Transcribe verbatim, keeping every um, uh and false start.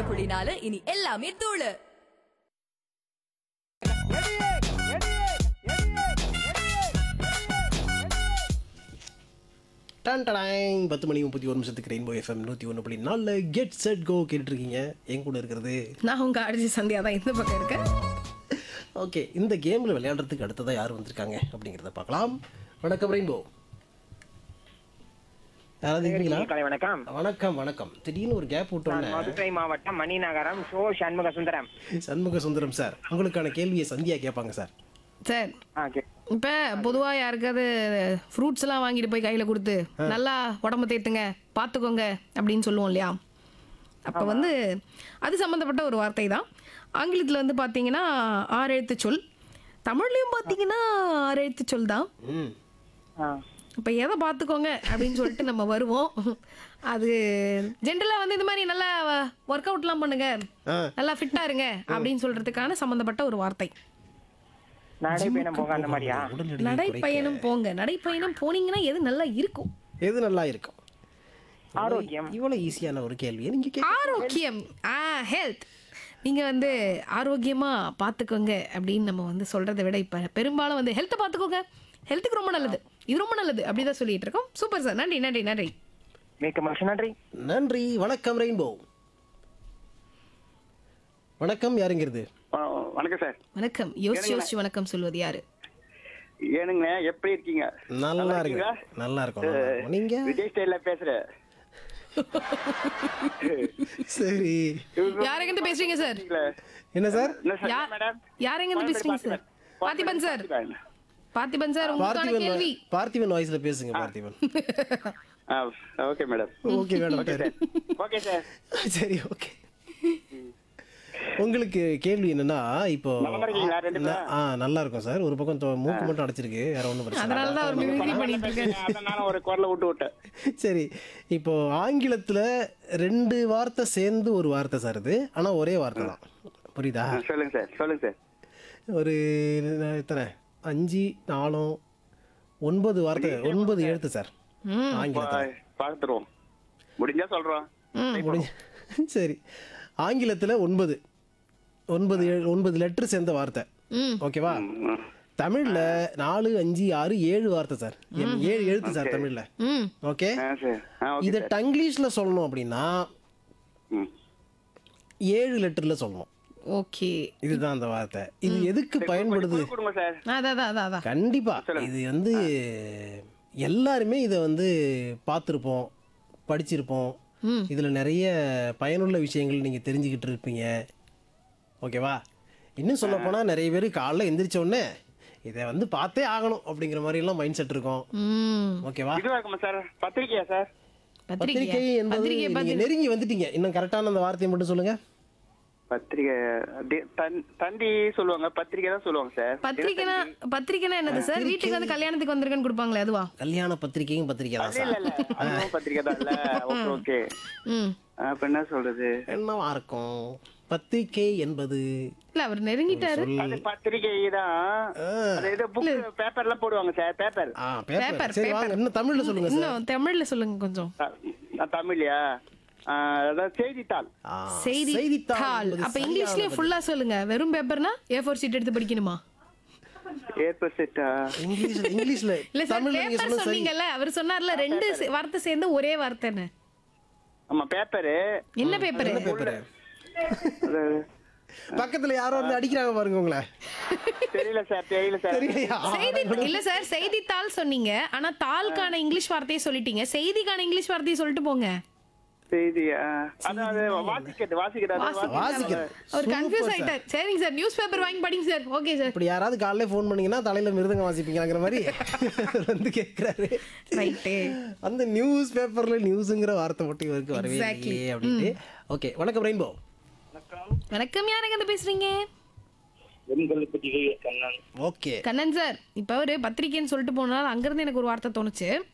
ஒண்ணு புள்ளி நாலு இனி எல்லாமே தூளு. டான் டடாங் பத்து மணி முப்பத்தி ஒரு நிமிஷத்துக்கு ரெயின்போ எஃப்எம் நூற்றி ஒன்று புள்ளி நாலு கெட் செட் கோ கேட்டுட்ருக்கீங்க. என் கூட இருக்கிறது நான் உங்க அடிச்சு சந்தியா தான் இந்த பக்கம் இருக்கேன். ஓகே, இந்த கேமில் விளையாடுறதுக்கு அடுத்ததாக யார் வந்திருக்காங்க அப்படிங்கிறத பார்க்கலாம். வணக்கம் ரெயின்போ. யாராவது இருக்கீங்களா? காலை வணக்கம். வணக்கம் வணக்கம். திடீர்னு ஒரு கேப் நான் விட்டோன்னே மதுரை மாவட்டம் மணிநகரம் சோ சண்முக சுந்தரம். சண்முக சுந்தரம் சார், உங்களுக்கான கேள்வியை சந்தியா கேட்பாங்க சார். சார், ஆ, கே- இப்போ பொதுவாக யாருக்காவது ஃப்ரூட்ஸ் எல்லாம் வாங்கிட்டு போய் கையில் கொடுத்து நல்லா உடம்பு தேத்துங்க பார்த்துக்கோங்க அப்படின்னு சொல்லுவோம் இல்லையா? அப்போ வந்து அது சம்மந்தப்பட்ட ஒரு வார்த்தை தான். ஆங்கிலத்தில் வந்து பார்த்தீங்கன்னா ஆறு எழுத்து சொல், தமிழ்லையும் பார்த்தீங்கன்னா ஆறு எழுத்து சொல் தான். ம் ஆ. இப்போ எதை பார்த்துக்கோங்க அப்படின்னு சொல்லிட்டு நம்ம வருவோம். அது ஜென்ரலாக வந்து இந்த மாதிரி நல்லா ஒர்க் அவுட்லாம் பண்ணுங்க, ஆ நல்லா ஃபிட்டாக இருங்க அப்படின்னு சொல்கிறதுக்கான சம்மந்தப்பட்ட ஒரு வார்த்தை. நடைபயணம் போக அந்த மாதிரியா? உடனடியாக நடைப்பயணம் போங்க. நடைப்பயணம் போனீங்கன்னா எது நல்லா இருக்கும்? எது நல்லா இருக்கும்? ஆரோக்கியம். இவ்வளோ ஈஸியான ஒரு கேள்வியை நீங்கள் கே ஆரோக்கியம், ஆ ஹெல்த். நீங்கள் வந்து ஆரோக்கியமாக பார்த்துக்கோங்க அப்படின்னு நம்ம வந்து சொல்கிறத விட இப்போ பெரும்பாலும் வந்து ஹெல்த்தை பார்த்துக்கோங்க, ஹெல்த்துக்கு ரொம்ப நல்லது, இது ரொம்ப நல்லது அப்படி தான் சொல்லிட்டு இருக்கோம். சூப்பர் சார், நன்றி நன்றி நன்றி. மிக்க மகிழ்ச்சி, நன்றி. நன்றி. வணக்கம் ரெயின்போ. வணக்கம், யாருங்கிறது? ஆ, வணக்கம் சார். வணக்கம். யோசிச்சு யோசிச்சு வணக்கம் சொல்வது யாரு? ஏனுங்க, எப்படி இருக்கீங்க? நல்லா இருக்கு. நல்லா இருக்கும், நல்லா இருக்கும். நீங்க விஜய் ஸ்டைல்ல பேசுறேன். சரி. யார் எங்க பேசுறீங்க சார்? என்ன சார்? என்ன சார், யா- மேடம்? யார் எங்க பேசுறீங்க sir? Parthiban sir. Parthiban sir, உங்களுக்கான பார்த்திபன் கேள்வி. பார்த்திபன் வாய்ஸ்ல பேசுங்க. பார்த்திபன். ஆ, ஓகே மேடம். Okay madam. சரி ஓகே சார். சரி ஓகே. உங்களுக்கு கேள்வி என்னன்னா, இப்போ நல்லா இருக்கீங்களா ரெண்டு பேரும்? ஆ நல்லா இருக்கும் சார். ஒரு பக்கம் தொ- மூக்கு மட்டும் அடைச்சிருக்கு, வேற ஒன்றும் பிரச்சனை இல்லை. அதனால தான் அவர் மிமிக்ரி பண்ணிட்டு இருக்காரு. அதனால ஒரு குரலை விட்டு விட்டேன். சரி, இப்போ ஆங்கிலத்துல ரெண்டு வார்த்தை சேர்ந்து ஒரு வார்த்தை சார் இது, ஆனா ஒரே வார்த்தை தான். புரியுதா? ஆ, சொல்லுங்க சார், சொல்லுங்க சார். ஒரு எத்தனை அஞ்சு நாலும் ஒன்பது வார்த்தை, ஒன்பது எழுத்து சார் ஆங்கிலத்தில். பார்த்துருவோம், முடிஞ்சா சொல்றோம். முடிஞ்ச சரி, ஆங்கிலத்தில் ஒன்பது ஒன்பது எழு- ஒன்பது லெட்டர் சேர்ந்த வார்த்தை. ம். ஓகேவா? தமிழ்ல நாலு அஞ்சு ஆறு ஏழு வார்த்தை சார். எம்- ஏழு எழுத்து சார் தமிழ்ல. ம். ஓகே, ஆ சார். ஆ, ஓகே இதை சார். டங்கிலீஷ்ல சொல்லணும் அப்படின்னா ம். ஏழு லெட்டர்ல சொல்லணும். ஓகே. இதுதான் அந்த வார்த்தை. இது எதுக்கு பயன்படுது? கொஞ்சம் கொடுங்க சார். அதான் அதான் அதான் அதான். கண்டிப்பா இது வந்து எல்லாருமே இதை வந்து பார்த்துருப்போம், படிச்சிருப்போம். ம். இதுல நிறைய பயனுள்ள விஷயங்கள் நீங்க தெரிஞ்சுக்கிட்டு இருப்பீங்க. ஓகேவா? இன்னும் சொல்ல போனா நிறைய பேர் காலைல எந்திரிச்ச உடனே இதை வந்து பார்த்தே ஆகணும் அப்படிங்கிற மாதிரி எல்லாம் மைண்ட் செட் இருக்கும். ம். ஓகேவா? இதுவா இருக்குமா சார்? பத்திரிக்கையா சார்? பத்திரிகை பத்திரிக்கை என்பது பத்திரிக்கை நீங்க பத்திரிக்கை. நெருங்கி வந்துட்டீங்க. இன்னும் கரெக்டான அந்த வார்த்தையை மட்டும் சொல்லுங்க. பத்திரிக்கை தி- தன்- தந்தி சொல்லுவாங்க, பத்திரிக்கை தான் சொல்லுவாங்க சார். பத்திரிக்கைனா பத்திரிக்கைனா என்னது சார்? வீட்டுக்கு வந்து கல்யாணத்துக்கு வந்திருக்கேன்னு கொடுப்பாங்களே அதுவா? கல்யாண பத்திரிகையும் பத்திரிகை தான் இல்ல சார். இல்ல, அதுவும் பத்திரிக்கை தான் இல்ல. Okay okay. ம். அப்ப என்ன சொல்றது? என்னவா இருக்கும்? பத்திரிகை என்பது இல்ல அவர் நெருங்கிட்டாரு. அது பத்திரிக்கை தான். அது ஏதோ புக் பேப்பர்லாம் போடுவாங்க சார், பேப்பர். ஆ பேப்பர். பேப்பர், சரி வாங்க, இன்னும் தமிழ்ல சொல்லுங்க சார். இன்னும் தமிழ்ல சொல்லுங்க கொஞ்சம். தமிழ்யா? ஆ, அதாவது செய்தித்தாள். ஆ, செய்தித்தாள். என்பது அப்ப சரியான இங்கிலீஷ்லயே பதில். ஃபுல்லா சொல்லுங்க. வெறும் பேப்பர்னா ஏ ஃபோர் ஷீட் எடுத்து படிக்கணுமா? ஏப்பர் செட்டா? இங்கிலீஷ்ல இங்கிலீஷ்ல இல்ல சார், தமிழ்ல நீங்க பேப்பர் சொன்னது சரி. சொன்னீங்கல்ல, அவர் சொன்னார்ல ரெண்டு சே- வார்த்தை சேர்ந்து ஒரே வார்த்தைன்னு. ஆமா, பேப்பரு. என்ன பேப்பர்? என்ன பேப்பர்? அது பக்கத்துல யாரோ வந்து அடிக்கிறாங்க பாருங்க உங்களை. தெரியல சார், தெரியல சார். தெரியலையா? செய்தி இல்ல சார், செய்தித்தாள் சொன்னீங்க. ஆனா தாளுக்கான இங்கிலீஷ் வார்த்தையை சொல்லிட்டீங்க. செய்திக்கான இங்கிலீஷ் வார்த்தையை சொல்லிட்டு போங்க. செய்தியா? அதாவது வாசிக்கிறது, வாசிக்கிறது, அது வாசி- வாசிக்கிறேன். அவர் கன்ஃபியூஸ் சூப்பர் ஆயிட்டார். சரிங்க சார், நியூஸ் பேப்பர் வாங்கி படிங்க சார். Okay sir. இப்படி யாராவது காலையில ஃபோன் பண்ணீங்கன்னா தலையில மிருதங்க வாசிப்பீங்கங்கிற மாதிரி வந்து கேட்கிறாரு. ரைட்டு. அந்த நியூஸ் பேப்பர்ல நியூஸ்ங்கிற வார்த்தை மட்டும் இவருக்கு வரவே Exactly. இல்லையே அப்படின்ட்டு. ஓகே, வணக்கம் ரெயின்போ. வணக்கம், யாருங்க இருந்து பேசுறீங்க? வெண்கல்பட்டி கண்ணன். ஓகே, கண்ணன் சார், இப்ப அவரு பத்திரிக்கைன்னு சொல்லிட்டு போனால அங்கிருந்து எனக்கு ஒரு வார்த்தை தோணுச்சு.